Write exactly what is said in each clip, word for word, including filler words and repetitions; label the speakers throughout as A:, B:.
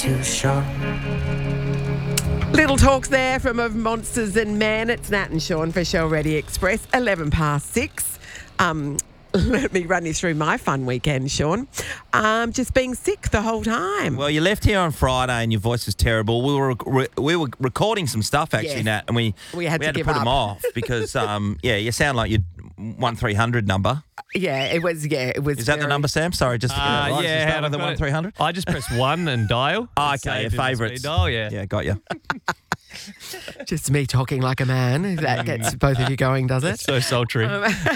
A: too short.
B: Little talks there from Of Monsters and Men. It's Nat and Sean for Shell Ready Express, eleven past six. Um, let me run you through my fun weekend, Sean. Um, just being sick the whole time.
C: Well, you left here on Friday and your voice was terrible. We were re- we were recording some stuff actually,
B: Yes.
C: Nat, and we
B: We had to give
C: put
B: up.
C: them off because um yeah, you sound like you're one three hundred number.
B: Yeah, it was, yeah, it was
C: Is that the
B: very-
C: number, Sam? Sorry, just to get
D: Uh,
C: it right.
D: yeah,
C: Just start
D: how
C: with the
D: I've got
C: one
D: it.
C: three hundred.
D: I just press one and dial.
C: Oh,
D: It's
C: okay, your
D: saved in the
C: favourites.
D: speed dial, yeah.
C: Yeah, got you.
B: Just me talking like a man. That gets both of you going, does it?
D: So sultry.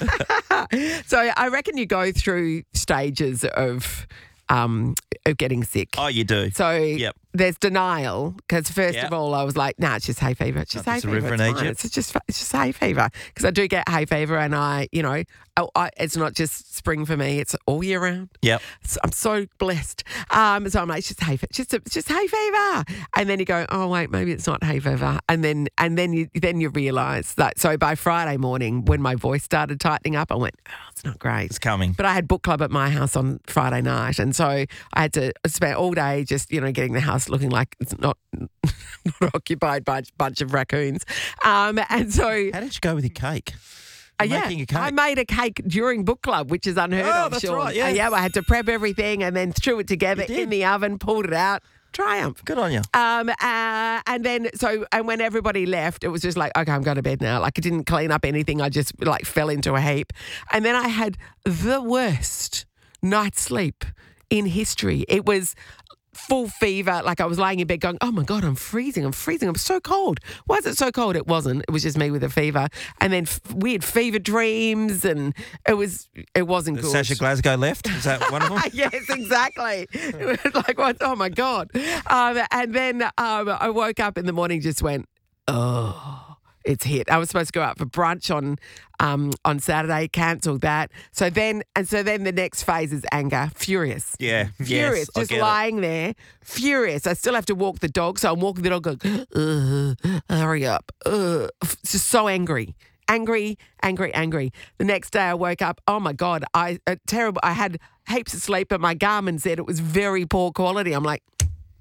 B: So I reckon you go through stages of um, of getting sick.
C: Oh, you do.
B: So
C: Yep.
B: there's denial because first
C: Yep.
B: of all I was like, nah, it's just hay fever. It's just
C: No,
B: hay
C: it's a
B: fever.
C: river in
B: It's fine.
C: Egypt.
B: It's just it's just hay fever because I do get hay fever and I, you know, I, I, it's not just spring for me. It's all year round.
C: Yep.
B: So I'm so blessed. Um, so I'm like, it's just hay fever. It's just, it's just hay fever. And then you go, oh wait, maybe it's not hay fever. And then and then you then you realise that. So by Friday morning, when my voice started tightening up, I went, oh, it's not great.
C: It's coming.
B: But I had book club at my house on Friday night, and so I had to spend all day just, you know, getting the house looking like it's not, not occupied by a bunch of raccoons. Um, and so,
C: How did you go with your cake?
B: uh,
C: You're
B: yeah,
C: making a cake.
B: I made a cake during book club, which is unheard
C: Oh,
B: of.
C: that's
B: Sean.
C: right, yeah.
B: Uh, yeah, I had to prep everything and then threw it together
C: You did.
B: in the oven, pulled it out. Triumph.
C: Good on you.
B: Um, uh, and then, so, and when everybody left, it was just like, okay, I'm going to bed now. Like, I didn't clean up anything. I just, like, fell into a heap. And then I had the worst night's sleep in history. It was full fever. Like, I was lying in bed going, oh, my God, I'm freezing. I'm freezing. I'm so cold. Why is it so cold? It wasn't. It was just me with a fever. And then f- weird fever dreams. And it was, it wasn't
C: Did
B: good.
C: Sasha Glasgow left? Is that one of them?
B: Yes, exactly. It was like, what? Oh my God. Um, and then um, I woke up in the morning, just went, oh, it's hit. I was supposed to go out for brunch on um, on Saturday, cancelled that. So then, and so then the next phase is anger, furious.
C: Yeah.
B: Furious,
C: yes, I
B: just
C: get it.
B: lying there, furious. I still have to walk the dog, so I'm walking the dog going, "Ugh, hurry up. Ugh." Just so angry. Angry, angry, angry. The next day I woke up, oh my God, I uh, terrible. I had heaps of sleep, but my Garmin said it was very poor quality. I'm like,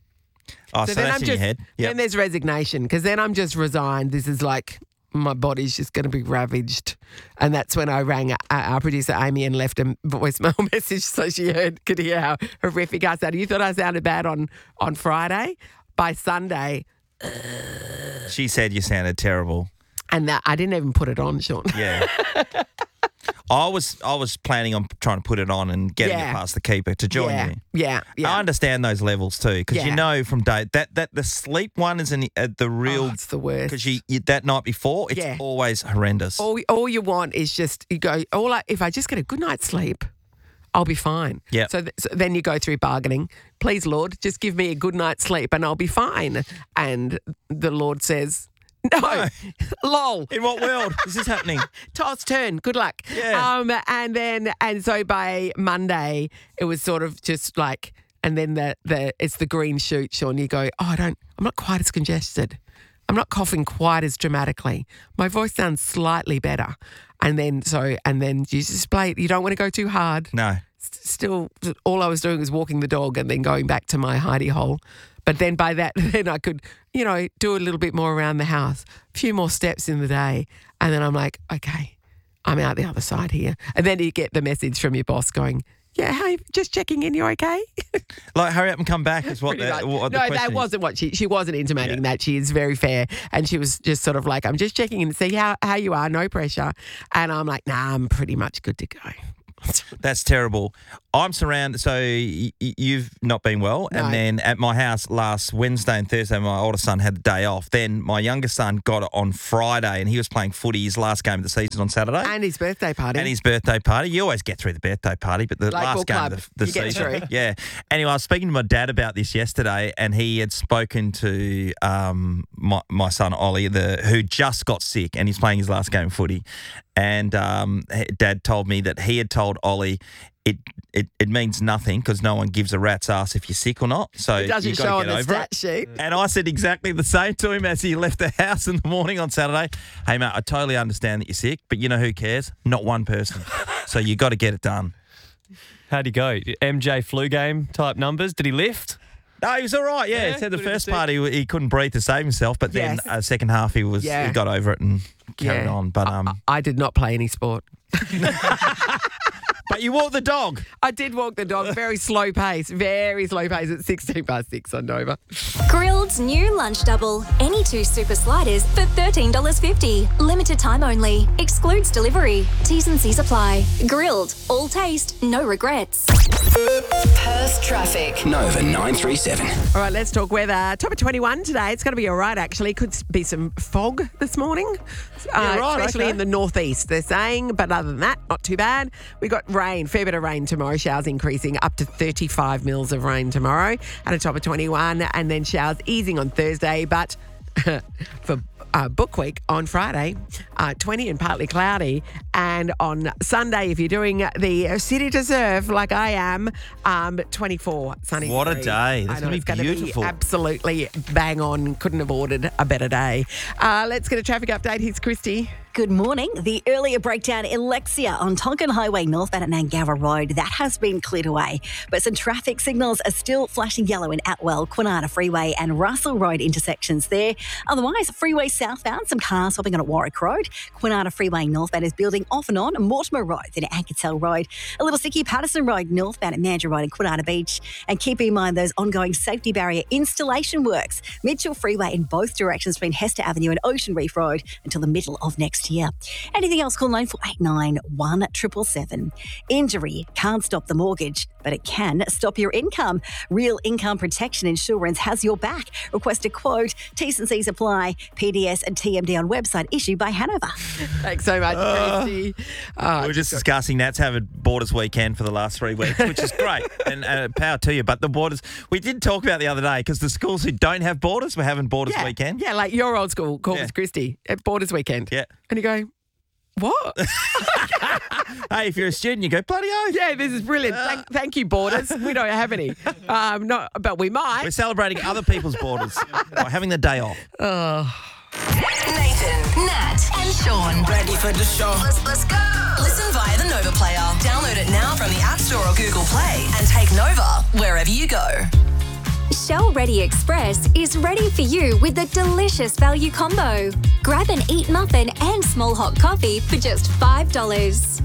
C: Oh, so, that's
B: I'm
C: in
B: just,
C: your head.
B: then there's resignation because then I'm just resigned. This is like, my body's just going to be ravaged. And that's when I rang our, our producer Amy and left a voicemail message so she heard, could hear how horrific I sounded. You thought I sounded bad on, on Friday? By Sunday,
C: She said you sounded terrible.
B: and that I didn't even put it on, Sean.
C: Yeah. I was I was planning on trying to put it on and getting
B: Yeah.
C: it past the keeper to join
B: yeah,
C: you.
B: yeah, yeah.
C: I understand those levels too, because
B: Yeah.
C: you know from day that that the sleep one is an, uh, the
B: Oh,
C: real
B: it's the worst.
C: because you, you that night before it's
B: Yeah.
C: always horrendous.
B: all, all you want is just you go. All I, if I just get a good night's sleep, I'll be fine.
C: Yep.
B: So, th- so then you go through bargaining. Please, Lord, just give me a good night's sleep and I'll be fine. And the Lord says, no, lol.
C: In what world is this happening?
B: Toss turn. Good luck.
C: Yeah.
B: Um. And then and so by Monday it was sort of just like, and then the the it's the green shoot, Sean. You go, oh, I don't. I'm not quite as congested. I'm not coughing quite as dramatically. My voice sounds slightly better. And then so and then you just play. You don't want to go too hard.
C: No.
B: S- Still, all I was doing was walking the dog and then going back to my hidey hole. But then by that, then I could, you know, do a little bit more around the house, a few more steps in the day. And then I'm like, okay, I'm out the other side here. And then you get the message from your boss going, yeah, hey, just checking in, you're okay?
C: Like hurry up and come back is what
B: Pretty
C: the,
B: much.
C: what the
B: no,
C: question
B: that
C: is.
B: wasn't what she, she wasn't intimating
C: Yeah.
B: that. She is very fair. And she was just sort of like, I'm just checking in to see how, how you are, no pressure. And I'm like, nah, I'm pretty much good to go.
C: That's terrible. I'm surrounded, so y- y- you've not been well.
B: No.
C: And then at my house last Wednesday and Thursday, my older son had the day off. Then my younger son got it on Friday and he was playing footy, his last game of the season on Saturday.
B: And his birthday party.
C: And his birthday party. You always get through the birthday party, but the
B: Like
C: last
B: book
C: game
B: club,
C: of the, the
B: you get
C: season.
B: through.
C: Yeah. Anyway, I was speaking to my dad about this yesterday, and he had spoken to um, my, my son Ollie, the who just got sick, and he's playing his last game of footy. And um, Dad told me that he had told Ollie it it, it means nothing because no one gives a rat's ass if you're sick or not. So
B: It doesn't
C: you
B: show on
C: gotta
B: the
C: get over it.
B: stat sheet.
C: And I said exactly the same to him as he left the house in the morning on Saturday. Hey, mate, I totally understand that you're sick, but you know who cares? Not one person. So you got to get it done.
D: How'd he go? M J flu game type numbers? Did he lift?
C: No, he was all right. Yeah,
D: Yeah,
C: he said the
D: good to
C: first
D: see.
C: part he, he couldn't breathe to save himself, but then
B: Yes.
C: uh, second half he was
B: Yeah.
C: he got over it and carried
B: Yeah.
C: on. But um,
B: I did not play any sport.
C: but you walked the dog.
B: I did walk the dog, very slow pace, very slow pace at sixteen past six on Nova.
A: Grilled's new lunch double. Any two super sliders for thirteen dollars fifty. Limited time only. Excludes delivery. T's and C's apply. Grilled. All taste, no regrets.
E: Perth traffic.
F: Nova nine three seven.
B: All right, let's talk weather. Top of twenty-one today. It's going to be all right, actually. Could be some fog this morning, uh,
C: right,
B: especially
C: okay.
B: in the northeast, they're saying. But other than that, not too bad. We got rain, fair bit of rain tomorrow. Showers increasing up to thirty-five mils of rain tomorrow at a top of twenty-one. And then showers easing on Thursday. But for uh, book week on Friday, uh, twenty and partly cloudy. And on Sunday, if you're doing the City to Surf like I am, um, twenty-four sunny.
C: What a
B: degrees.
C: day. That's
B: I know,
C: gonna be
B: it's gonna
C: beautiful.
B: absolutely bang on. Couldn't have ordered a better day. Uh, let's get a traffic update. Here's Christy.
G: Good morning. The earlier breakdown in Lexia on Tonkin Highway northbound at Nangara Road, that has been cleared away. But some traffic signals are still flashing yellow in Atwell, Kwinana Freeway and Russell Road intersections there. Otherwise, freeway southbound, some cars hopping on at Warwick Road. Kwinana Freeway northbound is building off and on Mortimer Road, then at Anketel Road. A little sticky Patterson Road northbound at Mandurah Road and Kwinana Beach. And keep in mind those ongoing safety barrier installation works. Mitchell Freeway in both directions between Hester Avenue and Ocean Reef Road until the middle of next year. Anything else, call nine four eight nine, one seven seven seven. Injury can't stop the mortgage, but it can stop your income. Real Income Protection Insurance has your back. Request a quote. T's and C's apply. P D S and T M D on website issued by Hanover.
B: Thanks so much, Christy. Oh,
C: We were just discussing Nats having Borders weekend for the last three weeks, which is great, and uh, power to you. But the Borders, we did talk about the other day because the schools who don't have Borders were having Borders
B: yeah,
C: weekend.
B: Yeah, like your old school, Corpus
C: Yeah.
B: Christi, at Borders weekend.
C: Yeah.
B: And you go, what?
C: Hey, if you're a student, you go, bloody oath.
B: Yeah, this is brilliant. Thank, thank you, Borders. We don't have any. Um, not, but we might.
C: We're celebrating other people's Borders by having the day off.
E: Nathan, Nat, and Sean.
F: Ready for the show.
E: Let's, let's go. Listen via the Nova Player. Download it now from the App Store or Google Play and take Nova wherever you go.
A: Shell Ready Express is ready for you with a delicious value combo. Grab an Eat Muffin and small hot coffee for just five dollars.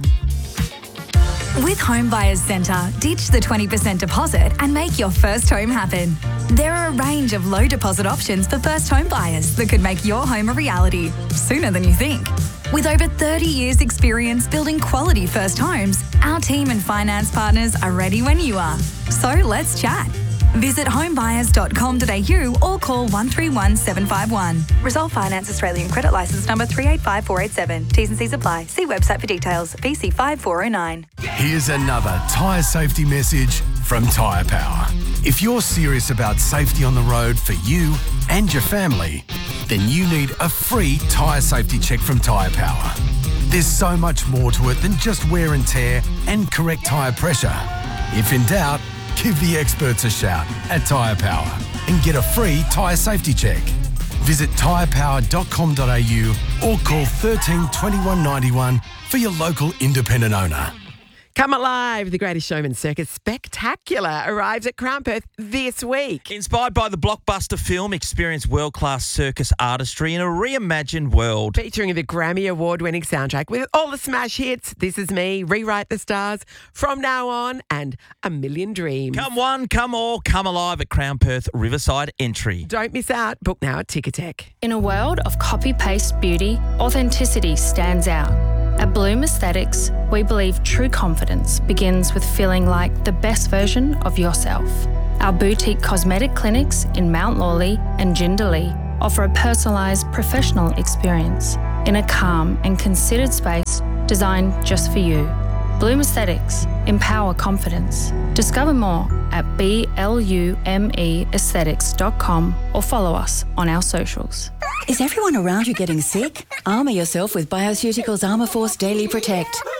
H: With Home Buyers Centre, ditch the twenty percent deposit and make your first home happen. There are a range of low deposit options for first home buyers that could make your home a reality sooner than you think. With over thirty years experience building quality first homes, our team and finance partners are ready when you are. So let's chat. Visit homebuyers dot com dot a u or call one three one seven five one. Resolve Finance Australian Credit Licence number three eight five four eight seven. T's and C's apply. See website for details. V C five four oh nine.
I: Here's another tyre safety message from Tyre Power. If you're serious about safety on the road for you and your family, then you need a free tyre safety check from Tyre Power. There's so much more to it than just wear and tear and correct tyre pressure. If in doubt, give the experts a shout at Tyre Power and get a free tyre safety check. Visit tyre power dot com dot a u or call thirteen twenty-one ninety-one for your local independent owner.
B: Come Alive, the Greatest Showman Circus Spectacular arrives at Crown Perth this week.
C: Inspired by the blockbuster film, experience world-class circus artistry in a reimagined world.
B: Featuring the Grammy Award-winning soundtrack with all the smash hits, This Is Me, Rewrite the Stars, From Now On, and A Million Dreams.
C: Come one, come all, come alive at Crown Perth Riverside Entry.
B: Don't miss out. Book now at Ticketek.
J: In a world of copy-paste beauty, authenticity stands out. At Bloom Aesthetics, we believe true confidence begins with feeling like the best version of yourself. Our boutique cosmetic clinics in Mount Lawley and Jindalee offer a personalised professional experience in a calm and considered space designed just for you. Bloom Aesthetics, empower confidence. Discover more at blume aesthetics dot com or follow us on our socials.
K: Is everyone around you getting sick? Armour yourself with Bioceuticals Armour Force Daily Protect.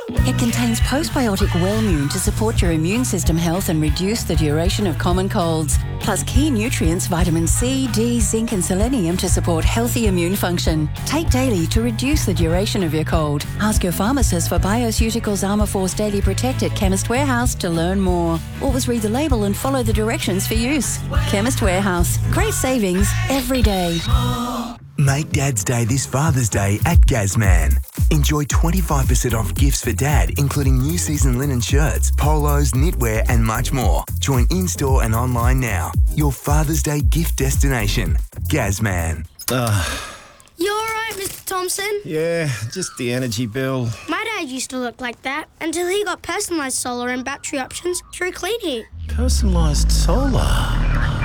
K: It contains postbiotic Wellmune to support your immune system health and reduce the duration of common colds. Plus key nutrients, vitamin C, D, zinc and selenium to support healthy immune function. Take daily to reduce the duration of your cold. Ask your pharmacist for Bioceuticals Armour Force Daily Protect at Chemist Warehouse to learn more. Always read the label and follow the directions for use. Chemist Warehouse. Great savings every day.
L: Make Dad's Day this Father's Day at Gazman. Enjoy twenty-five percent off gifts for Dad, including new season linen shirts, polos, knitwear and much more. Join in-store and online now. Your Father's Day gift destination. Gazman.
M: Ugh.
N: You all right, Mister Thompson?
M: Yeah, just the energy bill.
N: My dad used to look like that until he got personalised solar and battery options through Clean Heat.
M: Personalised solar.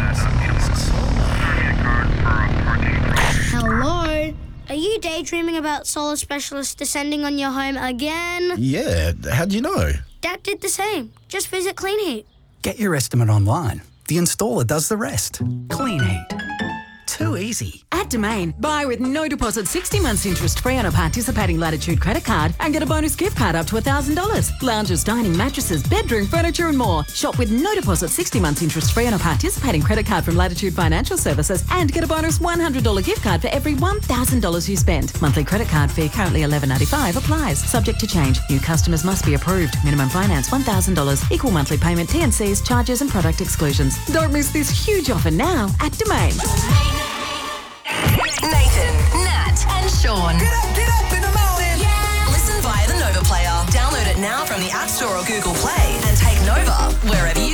N: Hello? Are you daydreaming about solar specialists descending on your home again?
M: Yeah, how'd you know?
N: Dad did the same. Just visit Clean Heat.
O: Get your estimate online. The installer does the rest. Clean Heat. Too easy.
P: At Domain, buy with no deposit sixty months interest free on a participating Latitude credit card and get a bonus gift card up to one thousand dollars. Lounges, dining, mattresses, bedroom, furniture and more. Shop with no deposit sixty months interest free on a participating credit card from Latitude Financial Services and get a bonus one hundred dollars gift card for every one thousand dollars you spend. Monthly credit card fee currently eleven ninety-five applies. Subject to change. New customers must be approved. Minimum finance one thousand dollars. Equal monthly payment, T and Cs, charges and product exclusions. Don't miss this huge offer now at Domain.
E: Nathan, Nat, and Sean. Get up, get up in the morning. Yeah. Listen via the Nova Player. Download it now from the App Store or Google Play and take Nova wherever you